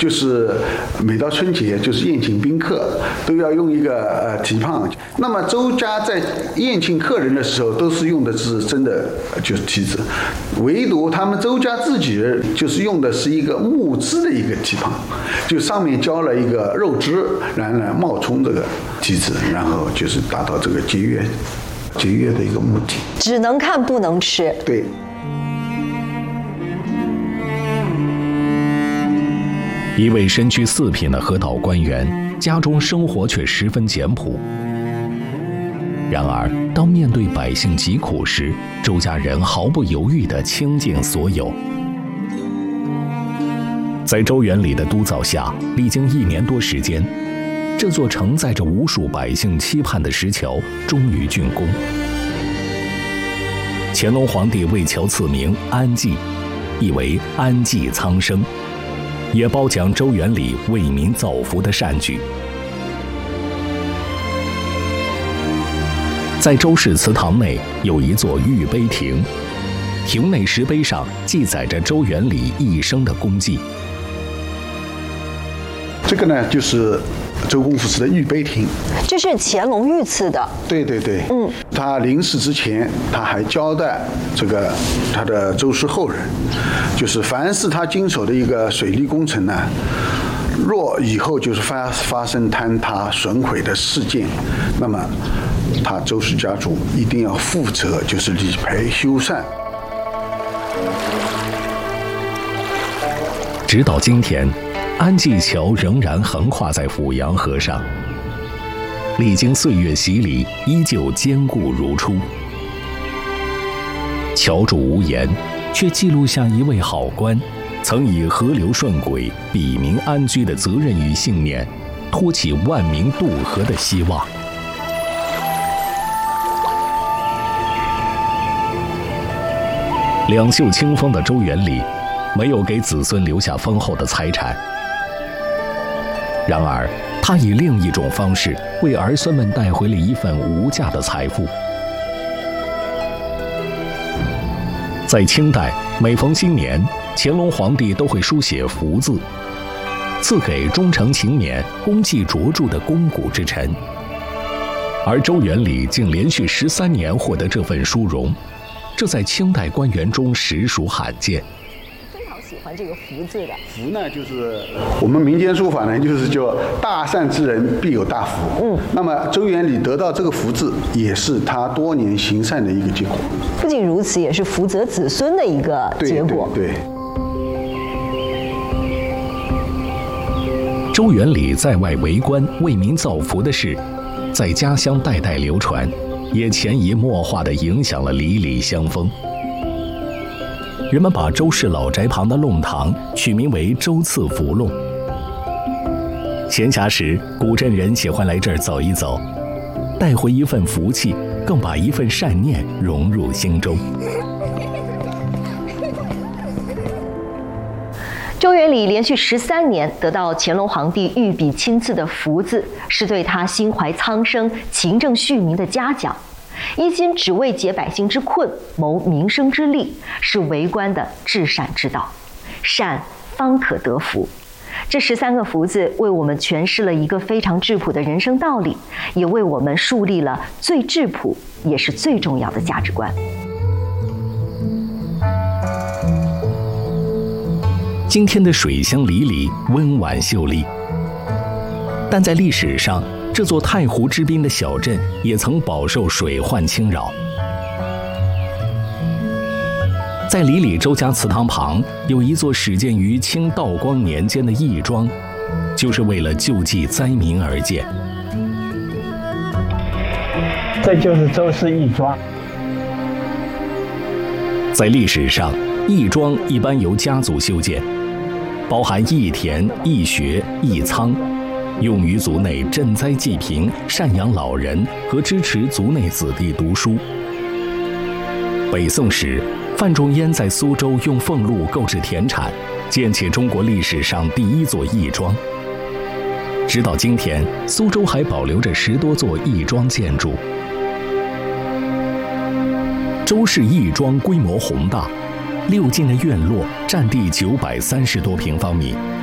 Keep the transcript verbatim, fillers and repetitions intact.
就是每到春节就是宴请宾客都要用一个呃蹄膀。那么周家在宴请客人的时候都是用的是真的就是蹄子，唯独他们周家自己人就是用的是一个木质的一个蹄膀，就上面浇了一个肉汁，然后呢冒充这个蹄子，然后就是达到这个节约节约的一个目的。 只能看不能吃。 对。 一位身居四品的河岛官员，家中生活却十分简朴。然而，当面对百姓疾苦时，周家人毫不犹豫地倾尽所有。在周元礼的督造下，历经一年多时间，这座承载着无数百姓期盼的石桥终于竣工。乾隆皇帝为桥赐名安济，意为安济苍生，也褒奖周元礼为民造福的善举。在周氏祠堂内有一座玉碑亭，亭内石碑上记载着周元礼一生的功绩。 这个呢，就是周公府祠的玉碑亭， 这是乾隆御赐的。 对对对，嗯，他临死之前，他还交代这个他的周氏后人，就是凡是他经手的一个水利工程呢，若以后就是发发生坍塌损毁的事件，那么他周氏家族一定要负责，就是理赔修缮。 直到今天，安济桥仍然横跨在阜阳河上，历经岁月洗礼，依旧坚固如初。桥主无言，却记录下一位好官曾以河流顺轨、比民安居的责任与信念，托起万民渡河的希望。两袖清风的周元礼，没有给子孙留下丰厚的财产。然而，他以另一种方式为儿孙们带回了一份无价的财富。在清代，每逢新年，乾隆皇帝都会书写福字，赐给忠诚勤勉、功绩卓著的肱骨之臣。而周元礼竟连续十三年获得这份殊荣，这在清代官员中实属罕见。 喜欢这个福字的福呢，就是我们民间说法呢，就是叫大善之人必有大福。嗯，那么周元礼得到这个福字，也是他多年行善的一个结果。 不仅如此，也是福泽子孙的一个结果。 对对对。 周元礼在外为官、为民造福的事，在家乡代代流传，也潜移默化地影响了里里乡风。人们把周氏老宅旁的弄堂取名为周赐福弄。闲暇时，古镇人喜欢来这儿走一走，带回一份福气，更把一份善念融入心中。 周元礼连续十三年得到乾隆皇帝御笔亲赐的福字，是对他心怀苍生、勤政恤民的嘉奖。一心只为解百姓之困，谋民生之利，是为官的至善之道。善方可得福。这十三个福字为我们诠释了一个非常质朴的人生道理，也为我们树立了最质朴也是最重要的价值观。 今天的水乡里里温婉秀丽，但在历史上，这座太湖之滨的小镇也曾饱受水患侵扰。在里里周家祠堂旁有一座始建于清道光年间的义庄，就是为了救济灾民而建。 这就是周氏义庄。 在历史上，义庄一般由家族修建，包含义田、义学、义仓，用于族内赈灾济贫、赡养老人和支持族内子弟读书。北宋时，范仲淹在苏州用俸禄购置田产，建起中国历史上第一座义庄。直到今天，苏州还保留着十多座义庄建筑。周氏义庄规模宏大，六进的院落占地九百三十多平方米，